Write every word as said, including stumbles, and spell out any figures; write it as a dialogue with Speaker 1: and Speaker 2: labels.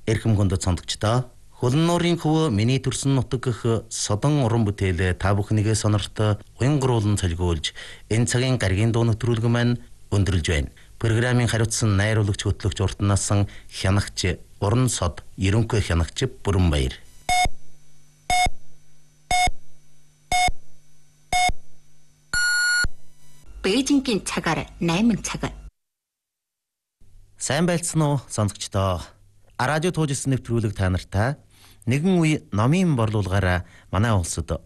Speaker 1: Эрхэм гондод сондогчдоо Хөлн нуурын хөвөө миний төрсөн нутаг гэх содон уран бүтээлээ та бүхнийгээ сонорт уян гуруулан цалгиулж энэ цагийн гаргийн дуу нэвтрүүлэг маань өндөрлж байна. Программын хариуцсан найруулагч хөтлөгч урт насан хянагч уран сод ерөнхий хянагч Бүрэнбаяр.
Speaker 2: Бээжингийн цагаар найман цаг.
Speaker 1: Сайн байлцсан уу сондогчдоо? Радио туужсэн нэвтрүүлэг та нартай нэгэн үе номын борлуулгаараа манай улсад